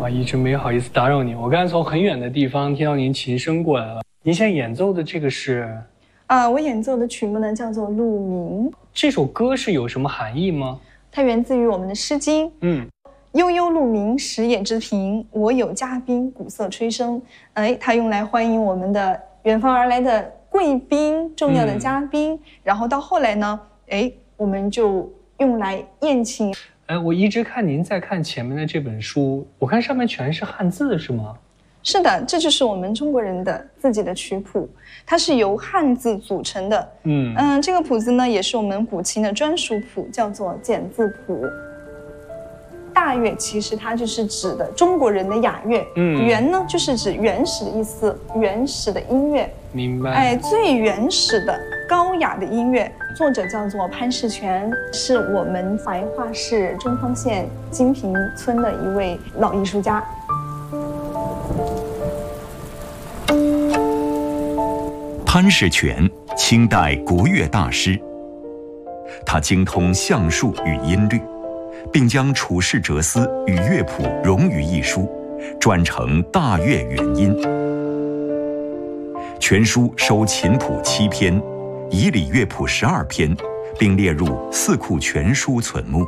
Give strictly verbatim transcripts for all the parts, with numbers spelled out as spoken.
哇，一直没好意思打扰您。我刚才从很远的地方听到您琴声过来了。您现在演奏的这个是？ 啊、呃，我演奏的曲目呢叫做《鹿鸣》。 这首歌是有什么含义吗？ 它源自于我们的《诗经》。 嗯。 悠悠鹿鸣，食野之苹。我有嘉宾，鼓瑟吹笙。哎，它用来欢迎我们的远方而来的贵宾、重要的嘉宾。嗯、然后到后来呢，哎，我们就用来宴请。 哎，我一直看您在看前面的这本书，我看上面全是汉字，是吗？ 是的，这就是我们中国人的自己的曲谱，它是由汉字组成的。嗯嗯，这个谱子呢，也是我们古琴的专属谱，叫做简字谱。大乐其实它就是指的中国人的雅乐，嗯，原呢就是指原始的意思，原始的音乐。 明白。 哎，最原始的高雅的音乐，作者叫做潘世全，是我们怀化市中方县金平村的一位老艺术家。 潘世全，清代国乐大师，他精通相术与音律，并将处世哲思与乐谱融于一书，撰成大乐元音。全书收琴谱七篇，仪礼乐谱十二篇，并列入《四库全书》存目。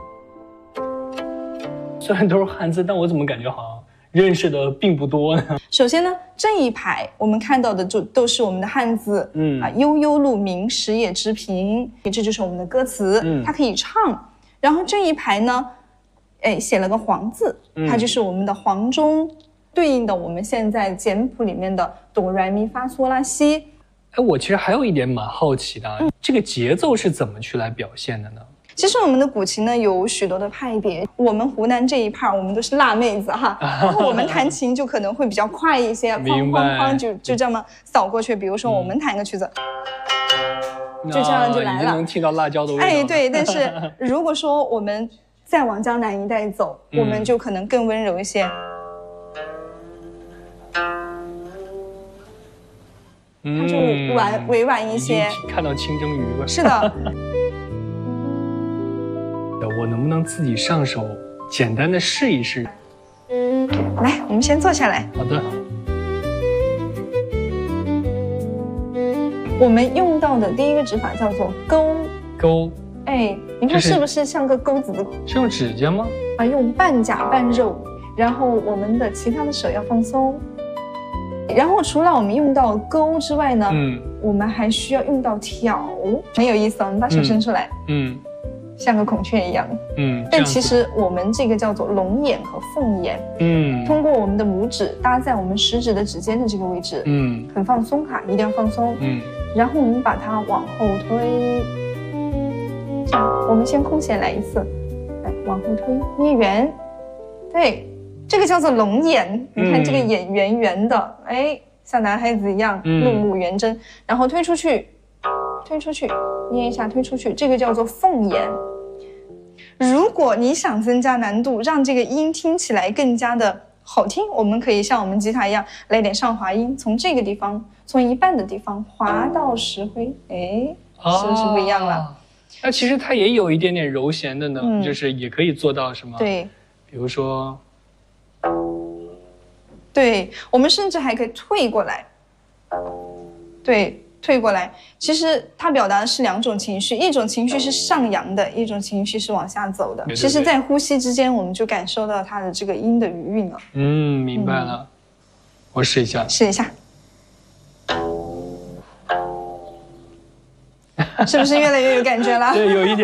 虽然都是汉字，但我怎么感觉好像认识的并不多呢？ 首先呢，这一排我们看到的就都是我们的汉字，嗯啊，悠悠鹿鸣，食野之苹，这就是我们的歌词，嗯，它可以唱。然后这一排呢，哎，写了个黄字，它就是我们的黄钟，对应的我们现在简谱里面的哆来咪发嗦拉西。 哎，我其实还有一点蛮好奇的，嗯、这个节奏是怎么去来表现的呢？ 其实我们的古琴呢有许多的派别，我们湖南这一派我们都是辣妹子哈，然后我们弹琴就可能会比较快一些，哐哐哐就就这么扫过去。比如说我们弹一个曲子，嗯、就这样就来了， 已经能听到辣椒的味道了。 哎，对。但是如果说我们再往江南一带走，嗯、我们就可能更温柔一些。嗯、它就婉委婉一些。 看到清蒸鱼了。 是的。 我能不能自己上手简单的试一试？ 来，我们先坐下来。 好的。 我们用到的第一个指法叫做钩。 钩。 哎，你看是不是像个钩子的？ 是用指甲吗？ 啊，用半甲半肉，然后我们的其他的手要放松。然后除了我们用到钩之外呢，嗯，我们还需要用到挑，很有意思哦。你把手伸出来，嗯。嗯像个孔雀一样，嗯，但其实我们这个叫做龙眼和凤眼，嗯，通过我们的拇指搭在我们食指的指尖的这个位置，嗯，很放松哈，一定要放松，嗯，然后我们把它往后推，这样，我们先空弦来一次，来往后推，捏圆，对，这个叫做龙眼，你看这个眼圆圆的，哎，像男孩子一样，怒目圆睁，然后推出去。推出去，捏一下，推出去，这个叫做凤眼。如果你想增加难度，让这个音听起来更加的好听，我们可以像我们吉他一样来点上滑音，从这个地方，从一半的地方滑到十回，哎，是不是不一样了？ 那其实它也有一点点柔弦的呢，嗯、就是也可以做到什么？ 对， 比如说， 对，我们甚至还可以退过来，对。退过来，其实它表达的是两种情绪，一种情绪是上扬的，一种情绪是往下走的。对对对，其实在呼吸之间我们就感受到它的这个音的余韵了。 嗯，明白了，嗯、我试一下， 试一下，是不是越来越有感觉了？ 对，有一点。